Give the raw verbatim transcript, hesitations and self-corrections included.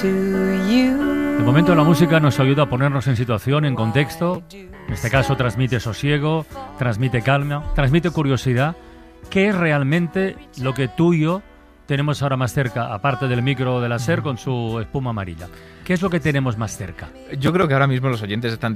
De momento la música nos ayuda a ponernos en situación, en contexto. En este caso transmite sosiego, transmite calma, transmite curiosidad. ¿Qué es realmente lo que tú y yo tenemos ahora más cerca, aparte del micro de la SER con su espuma amarilla? ¿Qué es lo que tenemos más cerca? Yo creo que ahora mismo los oyentes están